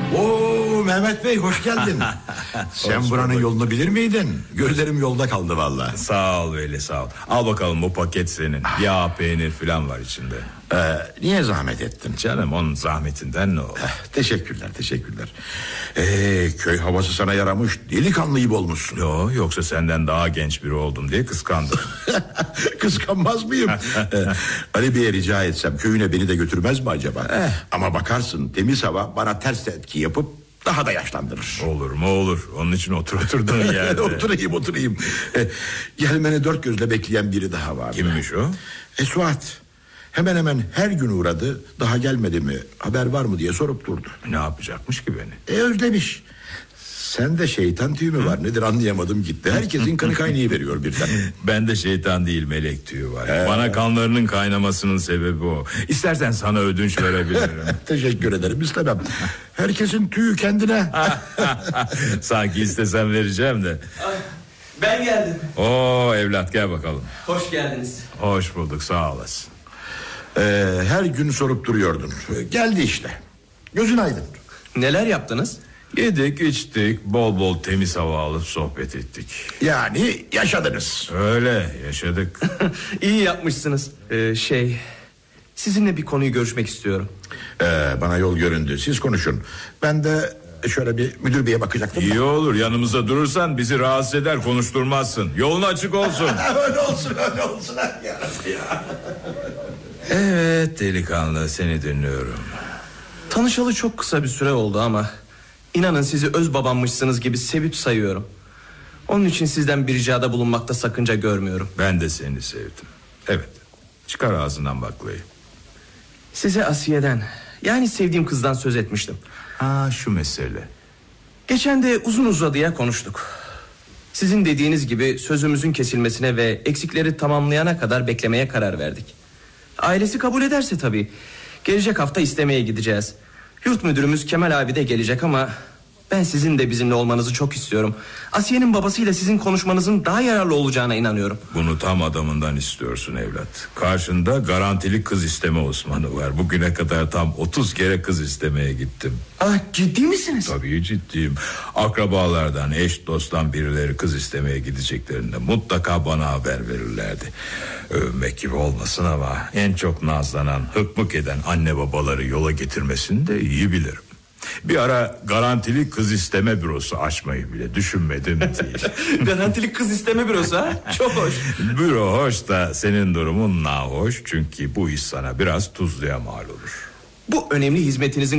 Oo Mehmet Bey, hoş geldin. Sen buranın yolunu bilir miydin? Gözlerim yolda kaldı vallahi. Sağ ol Veli, sağ ol. Al bakalım, bu paket senin. Yağ, peynir falan var içinde. Niye zahmet ettin? Canım, onun zahmetinden ne olur. Teşekkürler. Köy havası sana yaramış, delikanlı gibi olmuşsun. Yoksa senden daha genç biri oldum diye kıskandım. Kıskanmaz mıyım? Ali Bey'e rica etsem köyüne beni de götürmez mi acaba? Ama bakarsın temiz hava bana ters etki yapıp daha da yaşlandırır. Olur mu olur. Onun için oturduğun yerde. Oturayım. Gelmeni dört gözle bekleyen biri daha var. Kimmiş o? Suat. Hemen her gün uğradı. Daha gelmedi mi, haber var mı diye sorup durdu. Ne yapacakmış ki beni? Özlemiş. Sende şeytan tüyü mü var nedir anlayamadım gitti. Herkesin kanı kaynayıveriyor birden. Bende şeytan değil, melek tüyü var. Bana kanlarının kaynamasının sebebi o. İstersen sana ödünç verebilirim. Teşekkür ederim, istemem. Herkesin tüyü kendine. Sanki istesem vereceğim de. Ben geldim. Oo evlat, gel bakalım. Hoş geldiniz. Hoş bulduk, sağ olasın. Her gün sorup duruyordun. Geldi işte. Gözün aydın. Neler yaptınız? Yedik, içtik, bol bol temiz hava alıp sohbet ettik. Yani yaşadınız. Öyle, yaşadık. İyi yapmışsınız. Sizinle bir konuyu görüşmek istiyorum. Bana yol göründü, siz konuşun. Ben de şöyle bir müdür beye bakacaktım. İyi olur, yanımızda durursan bizi rahatsız eder, konuşturmazsın. Yolun açık olsun. Öyle olsun. Ya. Evet delikanlı, seni dinliyorum. Tanışalı çok kısa bir süre oldu ama İnanın sizi öz babammışsınız gibi sevip sayıyorum. Onun için sizden bir ricada bulunmakta sakınca görmüyorum. Ben de seni sevdim. Evet, çıkar ağzından baklayı. Size Asiye'den, yani sevdiğim kızdan söz etmiştim. Şu mesele. Geçen de uzun uzadıya konuştuk. Sizin dediğiniz gibi sözümüzün kesilmesine ve eksikleri tamamlayana kadar beklemeye karar verdik. Ailesi kabul ederse tabii. Gelecek hafta istemeye gideceğiz. Yurt müdürümüz Kemal abi de gelecek ama ben sizin de bizimle olmanızı çok istiyorum. Asiye'nin babasıyla sizin konuşmanızın daha yararlı olacağına inanıyorum. Bunu tam adamından istiyorsun evlat. Karşında garantili kız isteme Osman'ı var. Bugüne kadar tam 30 kere kız istemeye gittim. Ciddi misiniz? Tabii ciddiyim. Akrabalardan, eş dosttan birileri kız istemeye gideceklerinde mutlaka bana haber verirlerdi. Övmek gibi olmasın ama en çok nazlanan, hıkmık eden anne babaları yola getirmesini de iyi bilirim. Bir ara garantili kız isteme bürosu açmayı bile düşünmedim değil. Garantili kız isteme bürosu ha? Çok hoş. Büro hoş da senin durumun nahoş. Çünkü bu iş sana biraz tuzluya mal olur. Bu önemli hizmetinizin